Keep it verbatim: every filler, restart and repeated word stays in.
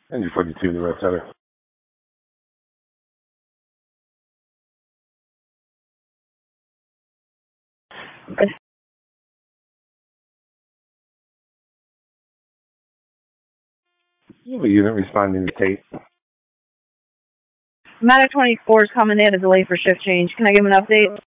And you forty-two, the red setter. Yeah, but you didn't respond to the tape. Matic twenty-four is coming in a delay for shift change. Can I give him an update?